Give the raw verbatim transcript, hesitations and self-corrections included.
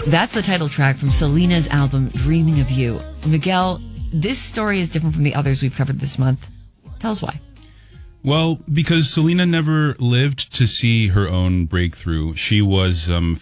That's the title track from Selena's album, Dreaming of You. Miguel, this story is different from the others we've covered this month. Tell us why. Well, because Selena never lived to see her own breakthrough. She was um,